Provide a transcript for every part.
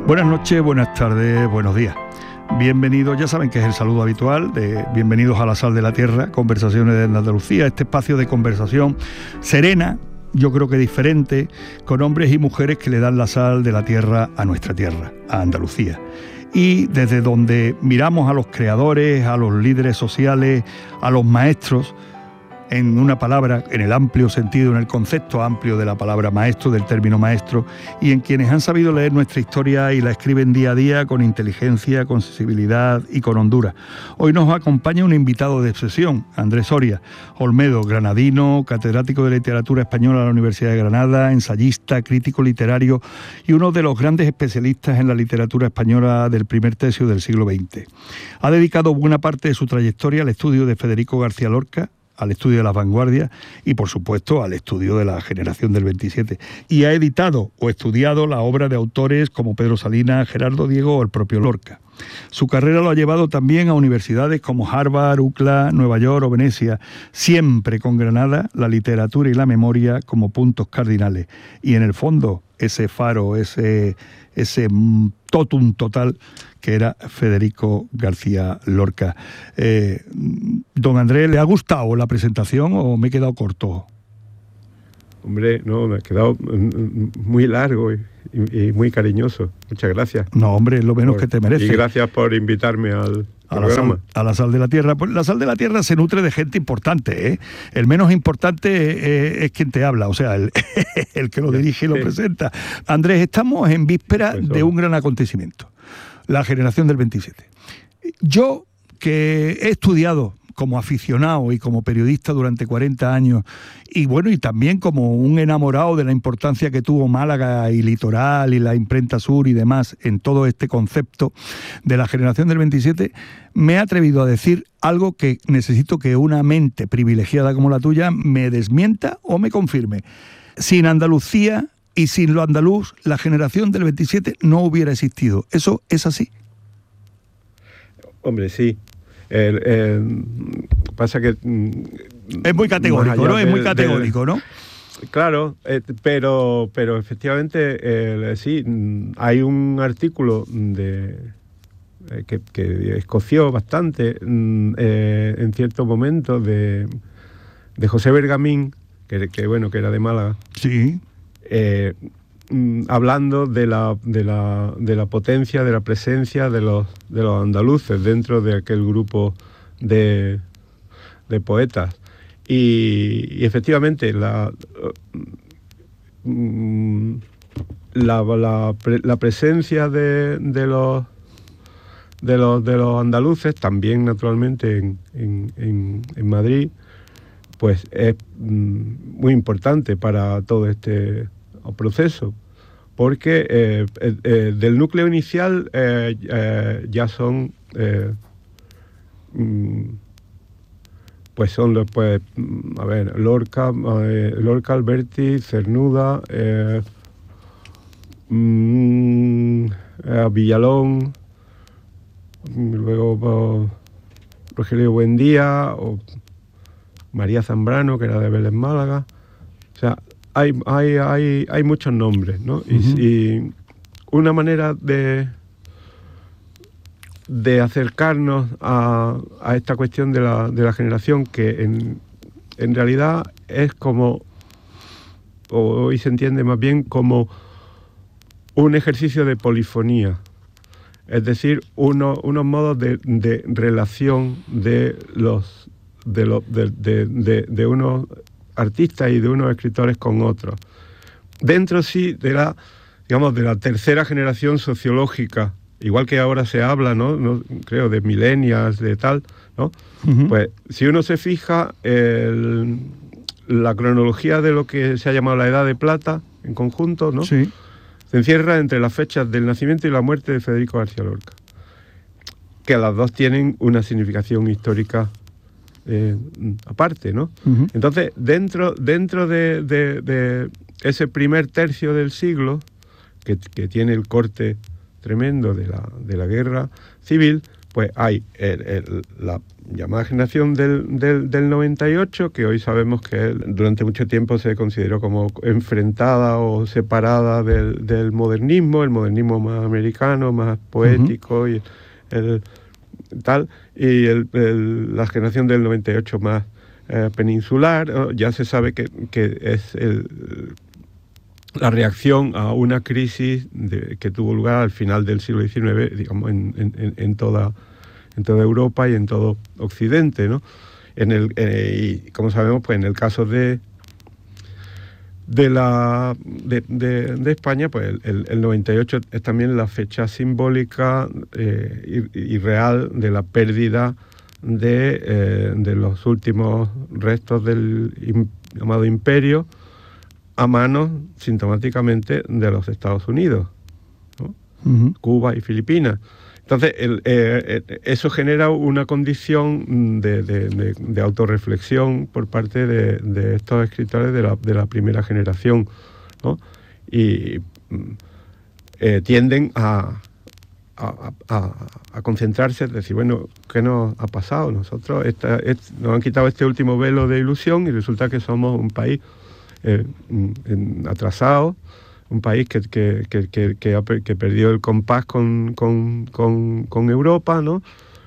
Buenas noches, buenas tardes, buenos días. Bienvenidos, ya saben que es el saludo habitual de bienvenidos a La Sal de la Tierra, Conversaciones de Andalucía, este espacio de conversación serena, yo creo que diferente, con hombres y mujeres que le dan la sal de la tierra a nuestra tierra, a Andalucía. Y desde donde miramos a los creadores, a los líderes sociales, a los maestros, en una palabra, en el amplio sentido, en el concepto amplio de la palabra maestro, del término maestro, y en quienes han sabido leer nuestra historia y la escriben día a día con inteligencia, con sensibilidad y con hondura. Hoy nos acompaña un invitado de excepción, Andrés Soria Olmedo, granadino, catedrático de literatura española de la Universidad de Granada, ensayista, crítico literario y uno de los grandes especialistas en la literatura española del primer tercio del siglo XX. Ha dedicado buena parte de su trayectoria al estudio de Federico García Lorca, al estudio de las vanguardias y, por supuesto, al estudio de la generación del 27. Y ha editado o estudiado la obra de autores como Pedro Salinas, Gerardo Diego o el propio Lorca. Su carrera lo ha llevado también a universidades como Harvard, UCLA, Nueva York o Venecia, siempre con Granada, la literatura y la memoria como puntos cardinales. Y en el fondo, ese faro, ese totum total que era Federico García Lorca. Don Andrés, ¿le ha gustado la presentación o me he quedado corto? Hombre, no, me ha quedado muy largo y muy cariñoso. Muchas gracias. No, hombre, es lo menos que te merece. Y gracias por invitarme al programa. A la Sal de la Tierra. Pues la Sal de la Tierra se nutre de gente importante, ¿eh? El menos importante es quien te habla, o sea, el que lo dirige y lo presenta. Andrés, estamos en víspera de un gran acontecimiento, la generación del 27. Yo, que he estudiado como aficionado y como periodista durante 40 años, y bueno, y también como un enamorado de la importancia que tuvo Málaga y Litoral y la imprenta sur y demás en todo este concepto de la generación del 27, me he atrevido a decir algo que necesito que una mente privilegiada como la tuya me desmienta o me confirme. Sin Andalucía y sin lo andaluz, la generación del 27 no hubiera existido. ¿Eso es así? Hombre, sí. Pasa que es muy categórico, ¿no? Es muy categórico, ¿no? Claro, pero efectivamente sí, hay un artículo que escoció bastante en cierto momento de José Bergamín, que era de Málaga. Sí. Hablando de la potencia, de la presencia de los andaluces dentro de aquel grupo de poetas. Y efectivamente la presencia de los andaluces, también naturalmente en Madrid, pues es muy importante para todo este proceso, porque del núcleo inicial ya son Lorca, Alberti, Cernuda, Villalón, luego Rogelio Buendía o María Zambrano, que era de Vélez Málaga. O sea, hay muchos nombres, ¿no? Uh-huh. Y una manera de acercarnos a esta cuestión de la generación, que en realidad es como, hoy se entiende más bien como un ejercicio de polifonía, es decir, unos modos de relación de unos artistas y de unos escritores con otros. Dentro sí de la tercera generación sociológica, igual que ahora se habla, ¿no? Creo, de millennials, de tal, ¿no? Uh-huh. Pues si uno se fija, la cronología de lo que se ha llamado la Edad de Plata, en conjunto, ¿no? Sí. Se encierra entre las fechas del nacimiento y la muerte de Federico García Lorca, que las dos tienen una significación histórica aparte, ¿no? Uh-huh. Entonces, dentro de ese primer tercio del siglo, que tiene el corte tremendo de la guerra civil, pues hay la llamada generación del 98, que hoy sabemos que durante mucho tiempo se consideró como enfrentada o separada del modernismo, el modernismo más americano, más poético, y la generación del 98 más peninsular. Ya se sabe que es la reacción a una crisis que tuvo lugar al final del siglo XIX, digamos, en toda Europa y en todo Occidente, ¿no? Y como sabemos, pues en el caso de España, pues el 98 es también la fecha simbólica y real de la pérdida de los últimos restos del llamado imperio a manos, sintomáticamente, de los Estados Unidos, ¿no? Cuba y Filipinas. Entonces, eso genera una condición de autorreflexión por parte de estos escritores de la primera generación, ¿no? Y tienden a concentrarse, es decir, bueno, ¿qué nos ha pasado? Nosotros nos han quitado este último velo de ilusión y resulta que somos un país atrasado, un país que perdió el compás con Europa, ¿no?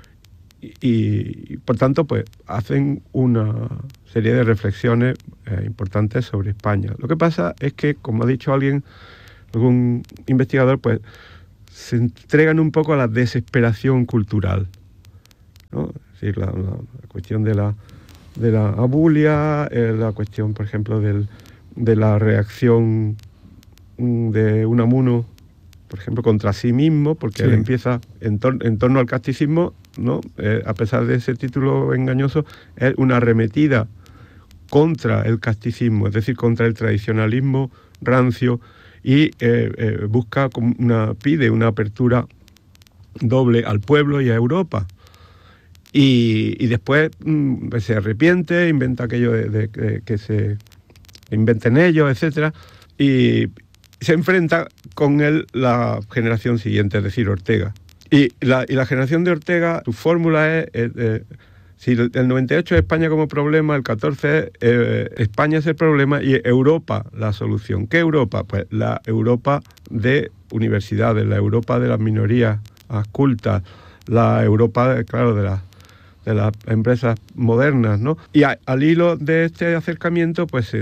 Y por tanto, pues hacen una serie de reflexiones importantes sobre España. Lo que pasa es que, como ha dicho algún investigador, pues se entregan un poco a la desesperación cultural, ¿no? Es decir, la cuestión de la abulia, la cuestión, por ejemplo, de la reacción de Unamuno, por ejemplo, contra sí mismo, porque él empieza en torno al casticismo, ¿no? A pesar de ese título engañoso, es una arremetida contra el casticismo, es decir, contra el tradicionalismo rancio, y pide una apertura doble al pueblo y a Europa. Y después se arrepiente, inventa aquello de que se inventen ellos, etcétera, y se enfrenta con él la generación siguiente, es decir, Ortega. Y la generación de Ortega, su fórmula es si el 98 es España como problema, el 14 España es el problema y Europa la solución. ¿Qué Europa? Pues la Europa de universidades, la Europa de las minorías cultas, la Europa, claro, de las empresas modernas, ¿no? Y al hilo de este acercamiento, pues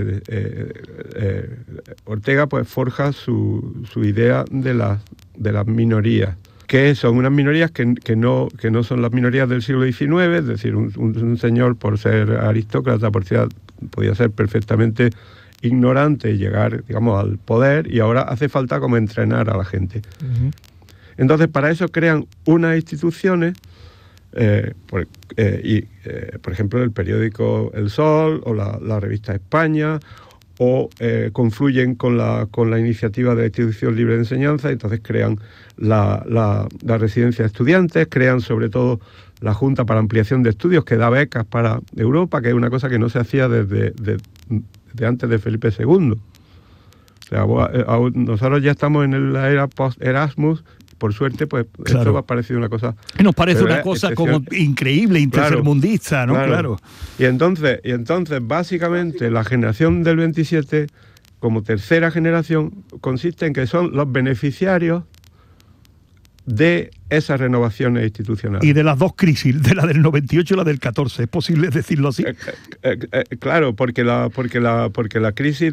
Ortega pues forja su idea de las minorías, que son unas minorías que no son las minorías del siglo XIX, es decir, un señor, por ser aristócrata, podía ser perfectamente ignorante y llegar, digamos, al poder, y ahora hace falta como entrenar a la gente. Entonces, para eso crean unas instituciones, por ejemplo, el periódico El Sol o la revista España, o confluyen con la iniciativa de la Institución Libre de Enseñanza, y entonces crean la residencia de estudiantes, crean sobre todo la Junta para Ampliación de Estudios, que da becas para Europa, que es una cosa que no se hacía desde antes de Felipe II. O sea, nosotros ya estamos en la era post-Erasmus. Por suerte, pues claro, esto me ha parecido una cosa... Nos parece una cosa como increíble, intersermundista, ¿no? Claro. Y entonces, básicamente, la generación del 27, como tercera generación, consiste en que son los beneficiarios de esas renovaciones institucionales. Y de las dos crisis, de la del 98 y la del 14, ¿es posible decirlo así? Claro, porque la crisis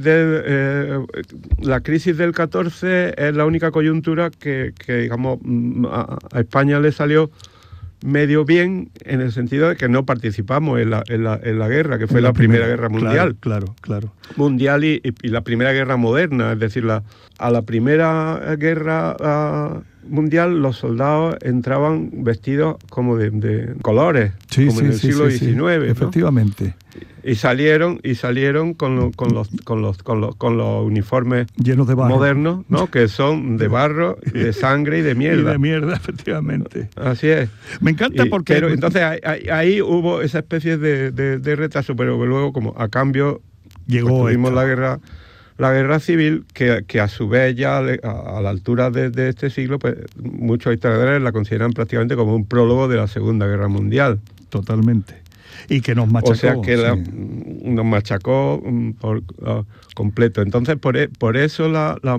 del 14 es la única coyuntura que digamos, a España le salió medio bien, en el sentido de que no participamos en la guerra, que fue la Primera Guerra Mundial. Claro. Mundial y la Primera Guerra moderna, es decir, a la Primera Guerra Mundial los soldados entraban vestidos como de colores, como en el siglo XIX, ¿no? Efectivamente. Y salieron con los uniformes llenos de barro, modernos, ¿no? Que son de barro, de sangre y de mierda. Y de mierda, efectivamente. Así es. Me encanta porque... Pero entonces ahí hubo esa especie de retraso, pero luego, como a cambio, llegó tuvimos la guerra la guerra civil, que a su vez ya a la altura de este siglo, pues muchos historiadores la consideran prácticamente como un prólogo de la Segunda Guerra Mundial. Totalmente. Y que nos machacó. O sea, que nos machacó por completo. Entonces, por eso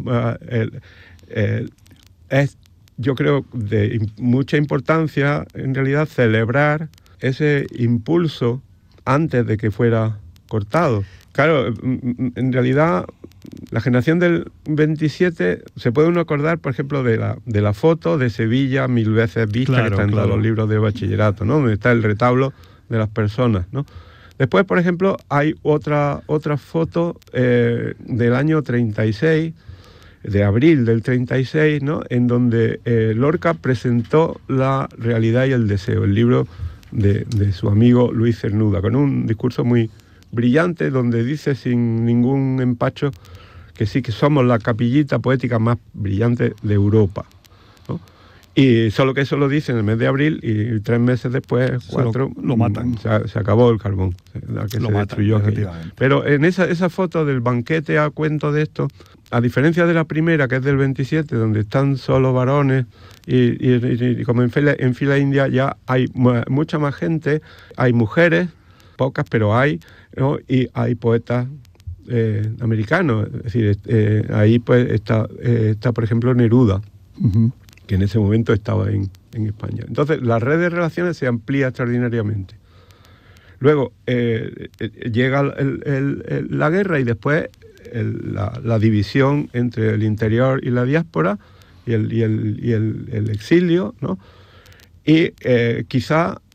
es, yo creo, de mucha importancia, en realidad, celebrar ese impulso antes de que fuera cortado. Claro, en realidad, la generación del 27 se puede uno acordar, por ejemplo, de la foto de Sevilla 1000 veces vista, claro, que está en todos los libros de bachillerato, ¿no? Donde está el retablo de las personas, ¿no? Después, por ejemplo, hay otra foto del año 36, de abril del 36, ¿no? En donde Lorca presentó La realidad y el deseo, el libro de su amigo Luis Cernuda, con un discurso muy brillante, donde dice sin ningún empacho que sí que somos la capillita poética más brillante de Europa, ¿no? Y solo que eso lo dice en el mes de abril y 3 meses después, 4, lo matan. Se acabó el carbón, que lo se destruyó. Pero en esa foto del banquete a cuento de esto, a diferencia de la primera, que es del 27, donde están solo varones y como en fila india, ya hay mucha más gente, hay mujeres, pocas, pero hay, ¿no? Y hay poetas americanos. Es decir, ahí pues está, por ejemplo, Neruda, que en ese momento estaba en España. Entonces, la red de relaciones se amplía extraordinariamente. Luego llega la guerra y después la división entre el interior y la diáspora y el exilio, ¿no? Y quizá